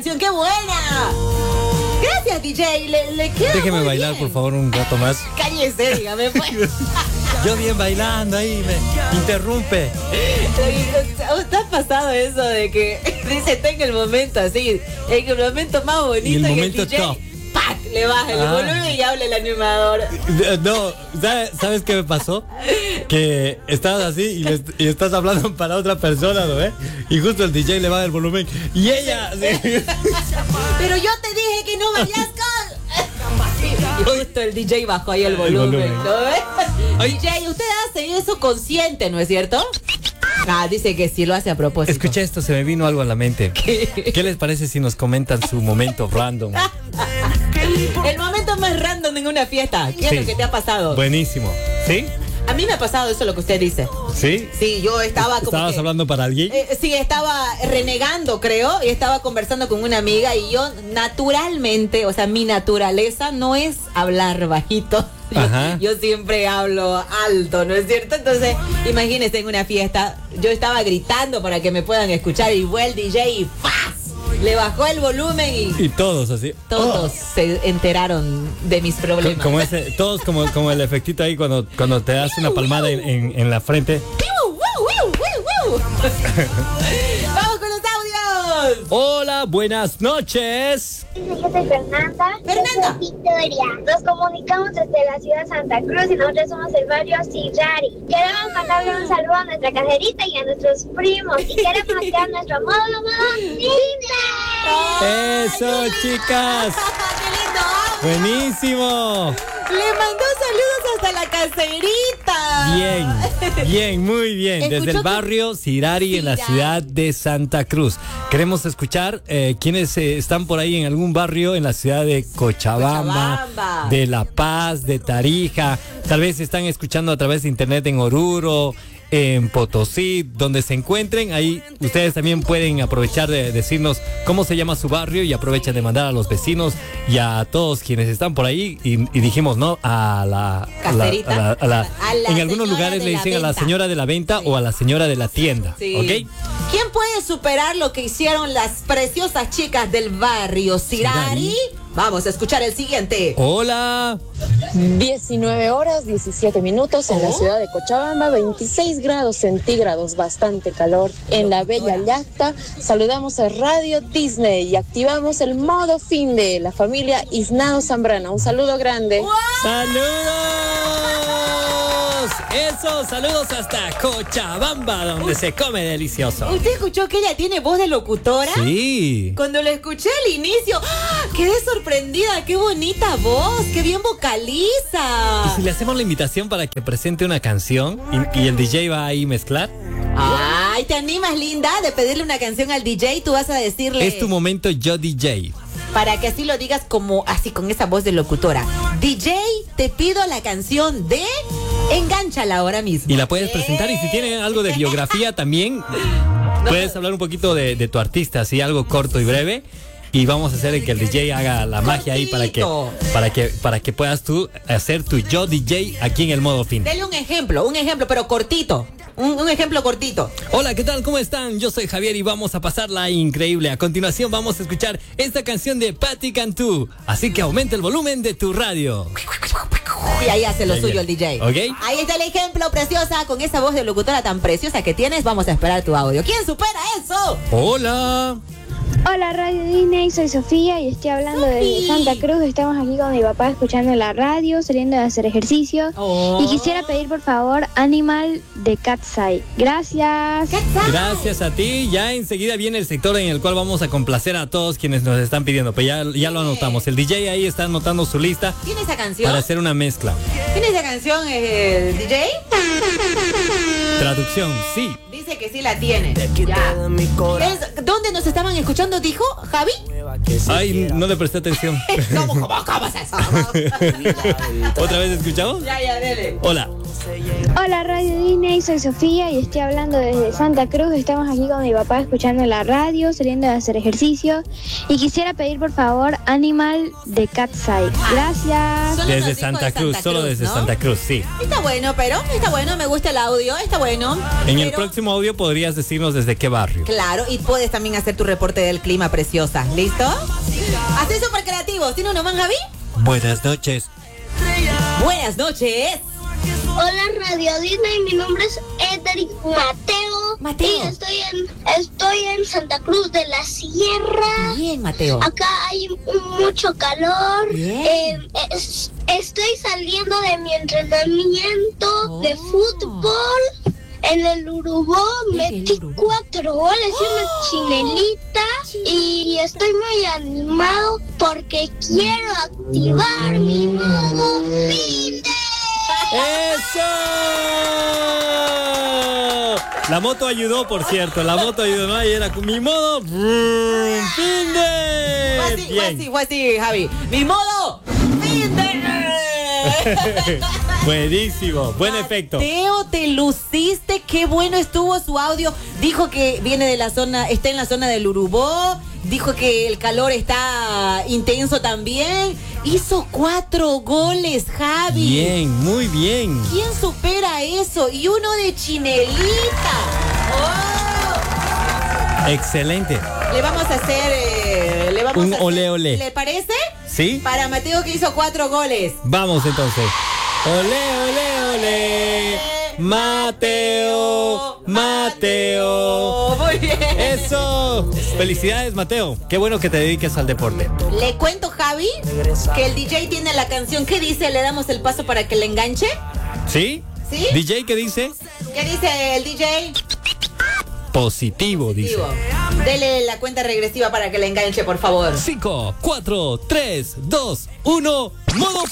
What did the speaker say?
canción, qué buena. Gracias, DJ. Le queda Déjeme muy bailar, bien. por favor, un rato más. Cállese, dígame, pues. Yo bien bailando ahí, me interrumpe. ¿Usted ha pasado eso de que dice, está en el momento así, en el momento más bonito Y el y momento el DJ, top. ¡pac!, le baja el volumen y habla el animador. No, ¿sabes qué me pasó? Que estabas así y estás hablando para otra persona, ¿no? Y justo el DJ le baja el volumen y ella... Sí. Pero yo te dije que no vayas con... Y justo el DJ bajó ahí el volumen, ¿no ves? DJ, usted hace eso consciente, ¿no es cierto? Ah, dice que sí lo hace a propósito. Escucha esto, se me vino algo a la mente. ¿Qué les parece si nos comentan su momento random? El momento más random en una fiesta. ¿Qué es lo que te ha pasado? Buenísimo. ¿Sí? A mí me ha pasado eso lo que usted dice. ¿Sí? Sí, yo estaba como ¿Estabas hablando para alguien? Sí, estaba renegando, creo, y estaba conversando con una amiga y yo naturalmente, o sea, mi naturaleza no es hablar bajito. Yo siempre hablo alto, ¿no es cierto? Entonces, imagínense en una fiesta, yo estaba gritando para que me puedan escuchar y fue el DJ y ¡faz! Le bajó el volumen y todos así. Todos se enteraron de mis problemas. Todos como el efectito ahí cuando te das una palmada en la frente. ¡Vamos con los audios! Hola, buenas noches. Yo soy Fernanda. Yo soy Victoria. Nos comunicamos desde la ciudad de Santa Cruz y nosotros somos el barrio Sirari. Queremos mandarle un saludo a nuestra caserita y a nuestros primos. Y queremos activar nuestro modo Tinder. ¡Eso, chicas! ¡Qué lindo! ¡Buenísimo! Le mandó saludos hasta la caserita. Bien, muy bien. Desde el barrio Sirari en la ciudad de Santa Cruz. Queremos escuchar quienes están por ahí en algún barrio en la ciudad de Cochabamba, de La Paz, de Tarija. Tal vez están escuchando a través de internet en Oruro, en Potosí, donde se encuentren. Ahí ustedes también pueden aprovechar de decirnos cómo se llama su barrio y aprovechan de mandar a los vecinos y a todos quienes están por ahí. Y dijimos, ¿no? A la caserita. En algunos lugares le dicen a la señora de la venta o a la señora de la tienda. Sí. ¿Ok? ¿Quién puede superar lo que hicieron las preciosas chicas del barrio Sirari? Vamos a escuchar el siguiente. Hola. 19 horas 17 minutos en la ciudad de Cochabamba, 26 grados centígrados, bastante calor en la bella Llacta. Saludamos a Radio Disney y activamos el modo fin de la familia Isnado Zambrana. Un saludo grande. ¡Wow! ¡Saludos! Eso, saludos hasta Cochabamba, donde se come delicioso. ¿Usted escuchó que ella tiene voz de locutora? Sí. Cuando lo escuché al inicio, quedé sorprendida. ¡Qué bonita voz! ¡Qué bien vocaliza! ¿Y si le hacemos la invitación para que presente una canción y el DJ va ahí a mezclar? Ay, ¿te animas, linda, de pedirle una canción al DJ? Tú vas a decirle... Es tu momento, yo DJ. Para que así lo digas como así, con esa voz de locutora. DJ, te pido la canción de... Engánchala ahora mismo. Y la puedes presentar, y si tiene algo de biografía también, puedes hablar un poquito de tu artista, así algo corto y breve. Y vamos a hacer que el DJ haga la magia ahí para que puedas tú hacer tu yo DJ aquí en el modo fin. Dele un ejemplo, pero cortito. Un ejemplo cortito. Hola, ¿qué tal? ¿Cómo están? Yo soy Javier y vamos a pasarla increíble. A continuación vamos a escuchar esta canción de Patti Cantú. Así que aumenta el volumen de tu radio. Y ahí hace lo suyo el DJ. ¿Ok? Ahí está el ejemplo, preciosa. Con esa voz de locutora tan preciosa que tienes, vamos a esperar tu audio. ¿Quién supera eso? Hola. Hola Radio Disney, soy Sofía y estoy hablando de Santa Cruz. Estamos aquí con mi papá escuchando la radio, saliendo de hacer ejercicio. Y quisiera pedir por favor Animal de Cat's-Eye. Gracias. Gracias a ti. Ya enseguida viene el sector en el cual vamos a complacer a todos quienes nos están pidiendo. Pues ya lo anotamos. El DJ ahí está anotando su lista. ¿Tiene esa canción? Para hacer una mezcla. ¿Tiene esa canción el DJ? Traducción, sí. Dice que sí la tiene. Ya. ¿Dónde nos estaban escuchando, dijo Javi? Ay, no le presté atención. ¿Cómo es eso? ¿Otra vez escuchamos? Ya, dele. Hola. Hola Radio Disney, soy Sofía y estoy hablando desde Santa Cruz. Estamos aquí con mi papá escuchando la radio, saliendo de hacer ejercicio. Y quisiera pedir por favor Animal de Cat's-Eye. Gracias. Desde Santa Cruz, solo desde ¿no? Santa Cruz, sí. Está bueno, me gusta el audio, está bueno. El próximo audio podrías decirnos desde qué barrio. Claro, y puedes también hacer tu reporte del clima, preciosa. ¿Listo? Así súper creativos. ¿Tiene uno más, Javi? Buenas noches. Buenas noches. Hola Radio Disney, mi nombre es Edric Mateo. Y estoy en Santa Cruz de la Sierra. Bien, Mateo. Acá hay mucho calor. Estoy saliendo de mi entrenamiento de fútbol. En el Urubó metí 4 goles y una chinelita. Y estoy muy animado porque quiero activar mi modo Finde. ¡Eso! La moto ayudó, por cierto. La moto ayudó, ¿no? Ahí era con mi modo. ¡Finde! Fue así, Javi. ¡Mi modo! ¡Finde! Buenísimo, buen efecto. Mateo, te luciste, qué bueno estuvo su audio. Dijo que viene de la zona, está en la zona del Urubó. Dijo que el calor está intenso también. Hizo 4 goles, Javi. Bien, muy bien. ¿Quién supera eso? Y uno de chinelita. ¡Oh! Excelente. Le vamos a hacer... un ole ole. ¿Le parece? Sí. Para Mateo que hizo 4 goles. Vamos entonces. Ole, ole, ole. Mateo. Muy bien. Eso. Felicidades, Mateo. Qué bueno que te dediques al deporte. Le cuento, Javi, que el DJ tiene la canción. ¿Qué dice? ¿Le damos el paso para que le enganche? ¿Sí? ¿Sí? ¿DJ qué dice? ¿Qué dice el DJ? Positivo, dice. Dele la cuenta regresiva para que le enganche, por favor. 5, 4, 3, 2, 1. ¡Modo